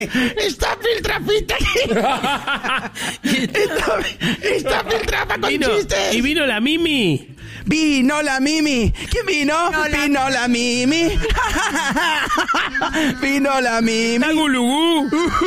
Está Piltrafita aquí. Está Piltrafa con chistes. Y vino la Mimi. Vino la Mimi. ¿Quién vino? Vino la Mimi. Vino la Mimi. La Gulugú.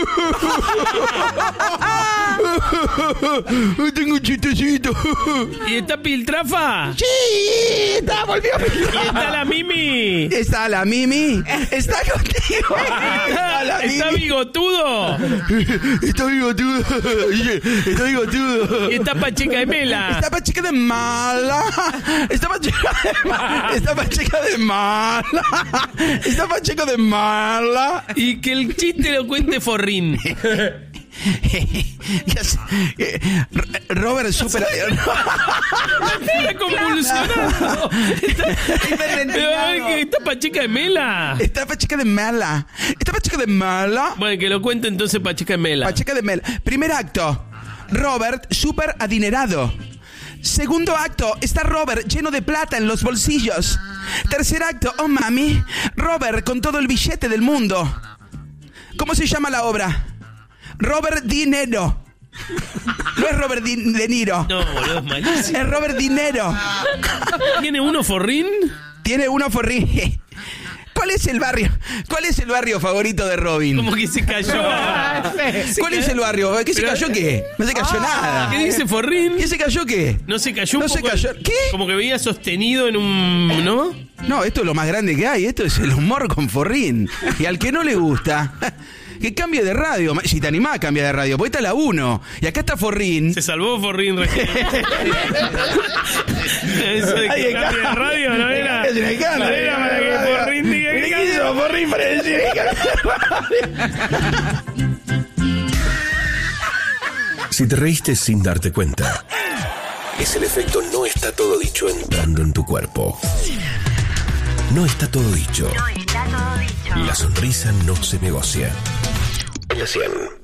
Tengo un chistecito. ¿Y está Piltrafa? Sí, volvió Piltrafa. ¿Y está la Mimi? Está la Mimi. Está contigo. ¿Está bigotudo? Está bigotudo. Está bigotudo. ¿Y está Pacheca de Mela? Está Pacheca de Mala. Está Pacheca de Mala. Está Pacheca de Mala. Está Pacheca de Mala. Y que el chiste lo cuente Forrín. Robert super Está convulsionado. Está Pacheca de Mela. Está Pacheca de Mala. Está Pacheca de Mala. Bueno, que lo cuente entonces Pacheca de Mela. Pacheca de Mela. Primer acto, Robert súper adinerado. Segundo acto, está Robert lleno de plata en los bolsillos. Tercer acto, oh mami, Robert con todo el billete del mundo. ¿Cómo se llama la obra? Robert Dinero. No es Robert De Niro. No, boludo, es malísimo. Es Robert Dinero. ¿Tiene uno Forrín? Tiene uno Forrín. ¿Cuál es el barrio favorito de Robin? Como que se cayó. ¿Cuál es el barrio? ¿Qué se cayó qué? No se cayó nada. ¿Qué dice Forrín? ¿Qué se cayó qué? No se cayó un no poco. Se cayó. ¿Qué? Como que veía sostenido en un... ¿No? No, esto es lo más grande que hay. Esto es el humor con Forrín. Y al que no le gusta... Que cambie de radio. Si te animás, cambia de radio. Porque esta es la 1. Y acá está Forrín. Se salvó Forrín recién. Eso de que cambie de radio no era. No era para que Forrín diga que cambie. Forrín para decir que cambie de radio. Si te reíste sin darte cuenta, es el efecto no está todo dicho entrando en tu cuerpo. No está todo dicho. La sonrisa no se negocia. En la 100.